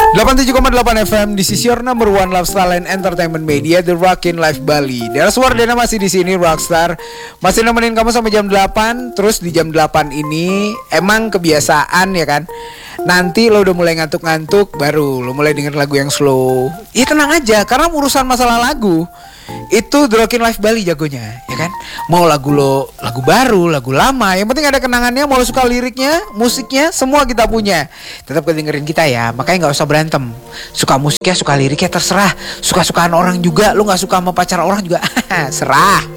87,8 FM, this is your number one lifestyle and entertainment media, The Rockin' Life Bali. Dara Suwardana masih di sini, Rockstar. Masih nemenin kamu sampai jam 8. Terus di jam 8 ini emang kebiasaan ya kan. Nanti lo udah mulai ngantuk-ngantuk, baru lo mulai denger lagu yang slow. Ya tenang aja, karena urusan masalah lagu itu The Rockin' Life Bali jagonya, ya kan? Mau lagu lo, lagu baru, lagu lama, yang penting ada kenangannya. Mau lo suka liriknya, musiknya, semua kita punya. Tetap dengerin kita ya, makanya gak usah berantem. Suka musiknya, suka liriknya terserah. Suka-sukaan orang juga, lo gak suka sama pacar orang juga serah.